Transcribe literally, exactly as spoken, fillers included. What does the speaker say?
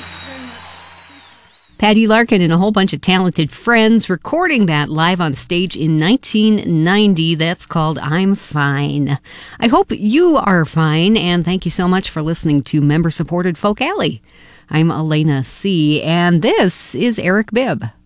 Patty Larkin and a whole bunch of talented friends recording that live on stage in nineteen ninety. That's called I'm Fine. I hope you are fine, and thank you so much for listening to Member-Supported Folk Alley. I'm Elena C., and this is Eric Bibb.